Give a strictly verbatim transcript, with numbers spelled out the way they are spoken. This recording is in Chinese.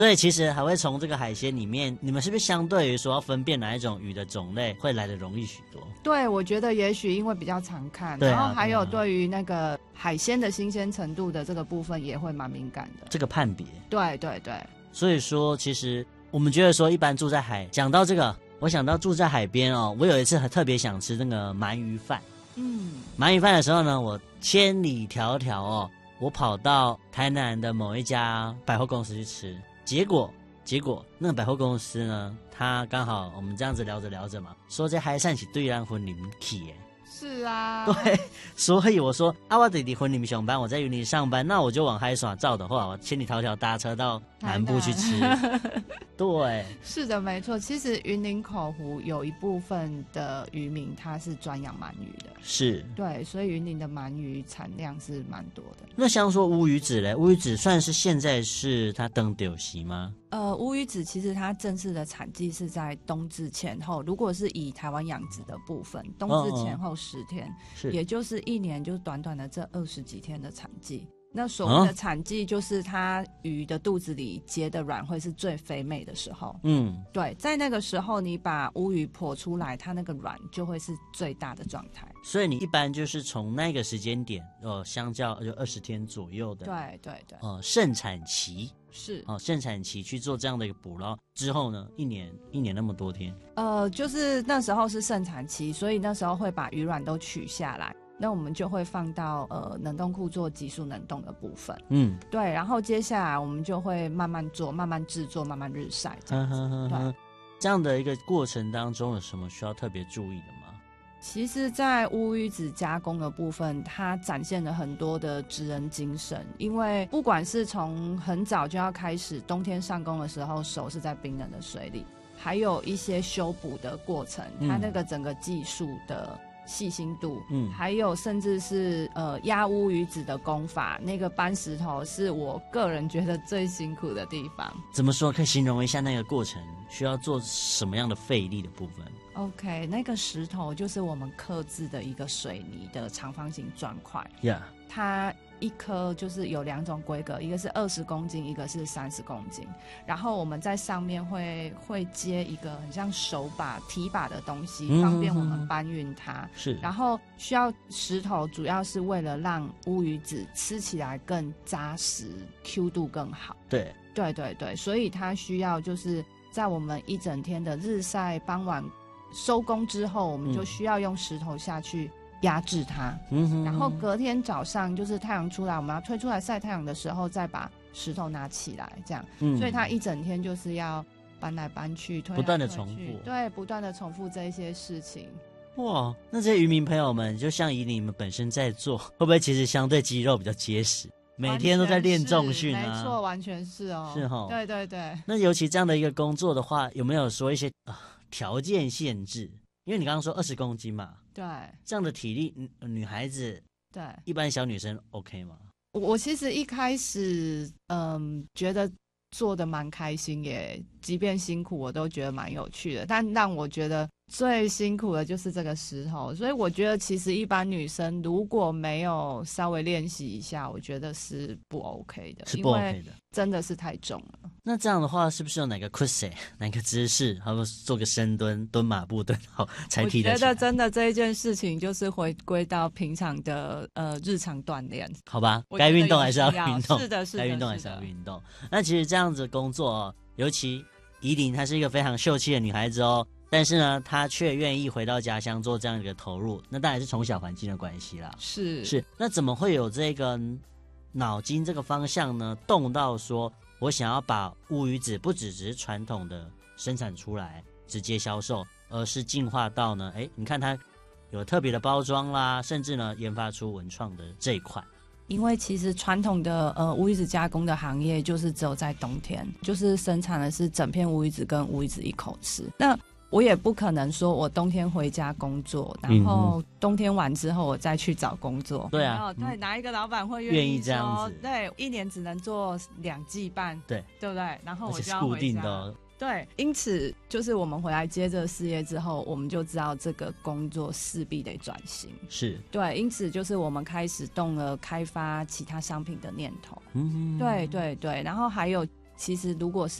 对，其实还会从这个海鲜里面，你们是不是相对于说要分辨哪一种鱼的种类会来得容易许多？ 对，我觉得也许因为比较常看， 对啊、 然后还有对啊对于那个海鲜的新鲜程度的这个部分也会蛮敏感的。 这个判别， 对对对， 所以说其实我们觉得说，一般住在海，讲到这个，我想到住在海边哦，我有一次很特别想吃那个鳗鱼饭。 嗯， 鳗鱼饭的时候呢，我千里迢迢哦，我跑到台南的某一家百货公司去吃，结果结果那个百货公司呢，他刚好我们这样子聊着聊着嘛，说这海产是对咱婚礼去耶。 是啊， 对，所以我说啊，我弟弟婚礼上班，我在云林上班，那我就往海耍照的话，我千里迢迢搭车到南部去吃。对， 是的，没错。其实云林口湖有一部分的渔民他是专养鳗鱼的， 是， 对，所以云林的鳗鱼产量是蛮多的。 那像说乌鱼子嘞，乌鱼子算是现在是它登丢席吗？ 呃，乌鱼子其实它正式的产季是在冬至前后，如果是以台湾养殖的部分，冬至前后十天， 哦哦是， 也就是一年就短短的这二十几天的产季。那所谓的产季就是它鱼的肚子里结的卵会是最肥美的时候。 嗯， 对，在那个时候你把乌鱼剖出来，它那个卵就会是最大的状态。 所以你一般就是从那个时间点，呃，相较就二十天左右的， 对对对， 呃，盛产期是哦、呃，盛产期去做这样的一个捕捞之后呢，一年一年那么多天， 呃，就是那时候是盛产期，所以那时候会把鱼卵都取下来。那我们就会放到呃冷冻库做急速冷冻的部分， 嗯， 对，然后接下来我们就会慢慢做、慢慢制作、慢慢日晒这样子。 呵呵呵呵，这样的一个过程当中有什么需要特别注意的吗？ 其实在乌鱼子加工的部分，它展现了很多的职人精神，因为不管是从很早就要开始，冬天上工的时候手是在冰冷的水里，还有一些修补的过程，它那个整个技术的细心度，嗯，还有甚至是呃压乌鱼子的功法，那个搬石头是我个人觉得最辛苦的地方。 怎么说？可以形容一下那个过程需要做什么样的费力的部分？ OK， 那个石头就是我们刻制的一个水泥的长方形砖块， Yeah， 它一颗就是有两种规格，一个是二十公斤，一个是三十公斤。然后我们在上面会会接一个很像手把提把的东西， 嗯、 方便我们搬运它。 是， 然后需要石头，主要是为了让乌鱼子吃起来更扎实 ，Q 度更好。 对， 对对对，所以它需要就是在我们一整天的日晒，傍晚收工之后，我们就需要用石头下去压制它，嗯哼，然后隔天早上就是太阳出来，我们要推出来晒太阳的时候，再把石头拿起来，这样，嗯，所以它一整天就是要搬来搬去，推来推去， 不断的重复， 对，不断的重复这一些事情。 哇，那这些渔民朋友们，就像以你们本身在做，会不会其实相对肌肉比较结实？每天都在练重训啊， 没错，完全是哦， 是齁， 对对对。 那尤其这样的一个工作的话，有没有说一些啊条件限制？因为你刚刚说二十公斤嘛， 对， 这样的体力，女孩子， 对， 一般小女生 OK 吗？ 我其实一开始，嗯，觉得做的蛮开心，也即便辛苦，我都觉得蛮有趣的。但让我觉得最辛苦的就是这个石头，所以我觉得其实一般女生如果没有稍微练习一下，我觉得是不 OK 的， 是不 OK 的， 真的是太重了。 那这样的话，是不是有哪个 cruise 哪个姿势，还有做个深蹲、蹲马步蹲好才提得起来？ 我觉得真的这一件事情就是回归到平常的呃日常锻炼， 好吧？该运动还是要运动， 是的，是的， 该运动还是要运动。那其实这样子工作哦，尤其宜琳她是一个非常秀气的女孩子哦，但是呢，她却愿意回到家乡做这样一个投入，那当然是从小环境的关系啦。 是是，那怎么会有这个脑筋这个方向呢？动到说我想要把乌鱼子不只是传统的生产出来直接销售，而是进化到呢，哎，你看它有特别的包装啦，甚至呢研发出文创的这一块。 因为其实传统的呃乌鱼子加工的行业就是只有在冬天，就是生产的是整片乌鱼子跟乌鱼子一口吃。那我也不可能说我冬天回家工作，然后冬天完之后我再去找工作。 对啊， 对，哪一个老板会愿意意这样子？ 对，一年只能做两季半， 对， 对不对？然后我就要而且是固定的哦。 对，因此就是我们回来接这个事业之后，我们就知道这个工作势必得转型。 是， 对，因此就是我们开始动了开发其他商品的念头。嗯，对对对，然后还有其实如果是